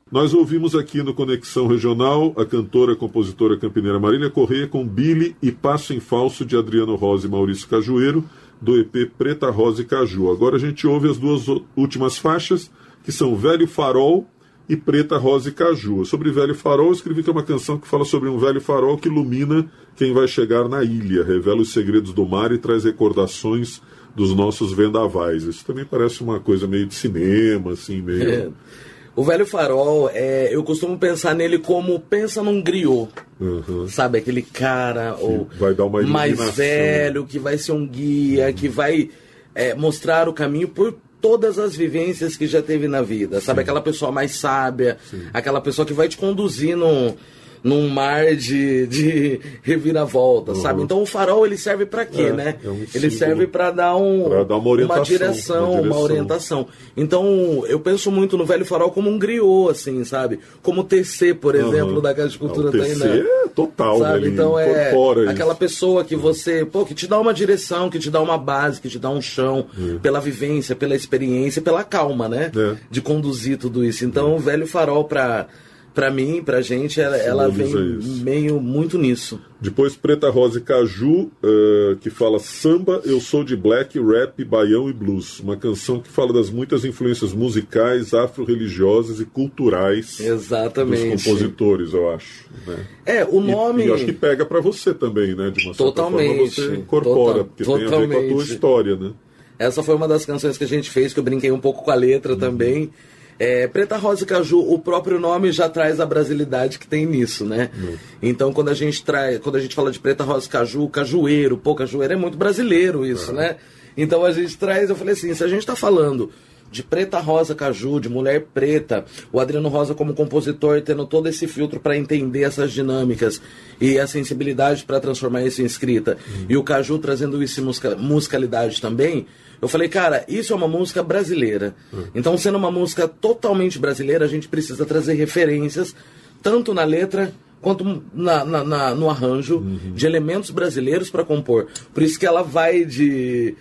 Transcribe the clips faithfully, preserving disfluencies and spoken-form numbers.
Nós ouvimos aqui no Conexão Regional a cantora, compositora campineira Marília Correia com Billy e Passo em Falso de Adriano Rosa e Maurício Cajueiro, do E P Preta, Rosa e Caju. Agora a gente ouve as duas últimas faixas, que são Velho Farol e Preta, Rosa e Caju. Sobre Velho Farol, eu escrevi que é uma canção que fala sobre um velho farol que ilumina quem vai chegar na ilha, revela os segredos do mar e traz recordações dos nossos vendavais. Isso também parece uma coisa meio de cinema, assim, meio... É. O Velho Farol, é, eu costumo pensar nele como pensa num griot, uhum. Sabe? Aquele cara ou vai dar uma mais velho, que vai ser um guia, uhum. Que vai é, mostrar o caminho por todas as vivências que já teve na vida. Sabe? Sim. Aquela pessoa mais sábia, sim. Aquela pessoa que vai te conduzir num, num mar de, de reviravolta, uhum. Sabe? Então o farol, ele serve para quê, é, né? É um ele serve para dar, um, dar uma, orientação, uma, direção, uma direção, uma orientação. Então eu penso muito no Velho Farol como um griot, assim, sabe? Como o T C, por exemplo, uhum. Da Casa de Cultura Tainã. O T C é total, sabe? Né? Então é aquela isso. pessoa que você, pô, que te dá uma direção, que te dá uma base, que te dá um chão, uhum. Pela vivência, pela experiência, pela calma, né? É. De conduzir tudo isso. Então, o uhum. Velho Farol para Pra mim, pra gente, ela, ela vem isso. Meio muito nisso. Depois Preta, Rosa e Caju, uh, que fala samba, eu sou de black, rap, baião e blues. Uma canção que fala das muitas influências musicais, afro-religiosas e culturais. Exatamente. Dos compositores, eu acho. Né? É, o nome... E, e eu acho que pega pra você também, né? De uma certa totalmente. forma você incorpora, Total, porque totalmente. Tem a ver com a tua história, né? Essa foi uma das canções que a gente fez, que eu brinquei um pouco com a letra uhum. Também. É, Preta, Rosa e Caju, o próprio nome já traz a brasilidade que tem nisso, né? Uhum. Então, quando a gente traz, quando a gente fala de Preta, Rosa e Caju, cajueiro, pô, cajueiro é muito brasileiro isso, uhum. Né? Então a gente traz, eu falei assim, se a gente tá falando de Preta, Rosa, Caju, de mulher preta, o Adriano Rosa como compositor tendo todo esse filtro para entender essas dinâmicas e a sensibilidade para transformar isso em escrita, uhum. E o Caju trazendo isso em musica, musicalidade também, eu falei, cara, isso é uma música brasileira. Uhum. Então, sendo uma música totalmente brasileira, a gente precisa trazer referências, tanto na letra quanto na, na, na, no arranjo, uhum. De elementos brasileiros para compor. Por isso que ela vai de...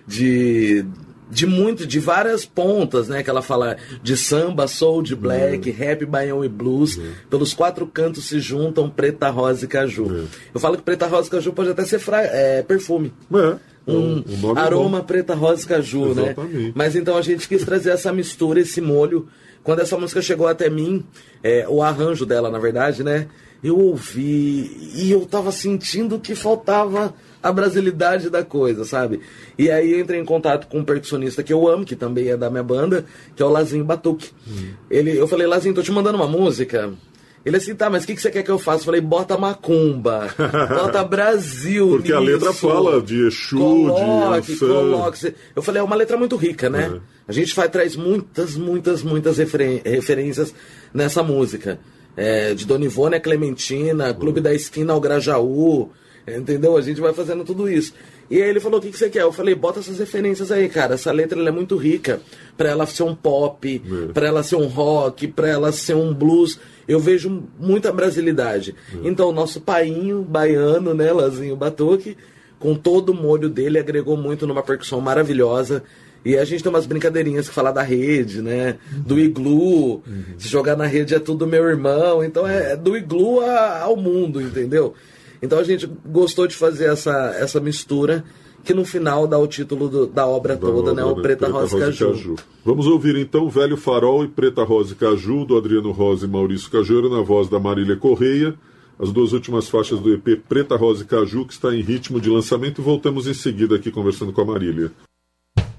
de de muito, de várias pontas, né, que ela fala de samba, soul, de black, uhum. Rap, baião e blues, uhum. Pelos quatro cantos se juntam Preta, Rosa e Caju. Uhum. Eu falo que Preta, Rosa e Caju pode até ser fra... é, perfume. É. Um o aroma Preta, Rosa e Caju, exatamente. Né? Mas então a gente quis trazer essa mistura, esse molho. Quando essa música chegou até mim, é, o arranjo dela, na verdade, né, eu ouvi e eu tava sentindo que faltava a brasilidade da coisa, sabe? E aí eu entrei em contato com um percussionista que eu amo, que também é da minha banda, que é o Lazinho Batuque. Hum. Ele, eu falei, Lazinho, tô te mandando uma música. Ele assim, tá, mas o que, que você quer que eu faça? Eu falei, bota macumba, bota Brasil. Porque nisso. A letra fala de Exu, coloque, de coloque. Eu falei, é uma letra muito rica, né? É. A gente vai, traz muitas, muitas, muitas referen- referências nessa música. É, de Dona Ivone a Clementina, Clube uhum. da Esquina ao Grajaú, entendeu? A gente vai fazendo tudo isso. E aí ele falou, o que, que você quer? Eu falei, bota essas referências aí, cara. Essa letra ela é muito rica pra ela ser um pop, é. Pra ela ser um rock, pra ela ser um blues. Eu vejo muita brasilidade. É. Então, o nosso painho baiano, né, Lazinho Batuque, com todo o molho dele, agregou muito numa percussão maravilhosa. E a gente tem umas brincadeirinhas que falar da rede, né? Uhum. Do iglu. Uhum. Se jogar na rede é tudo meu irmão. Então é do iglu a, ao mundo, entendeu? Então a gente gostou de fazer essa, essa mistura, que no final dá o título do, da obra da toda, obra, né? O Preta, Preta Rosa e Caju. Caju. Vamos ouvir então Velho Farol e Preta, Rosa e Caju, do Adriano Rosa e Maurício Cajueiro, na voz da Marília Correia. As duas últimas faixas do E P Preta, Rosa e Caju, que está em ritmo de lançamento. E voltamos em seguida aqui conversando com a Marília.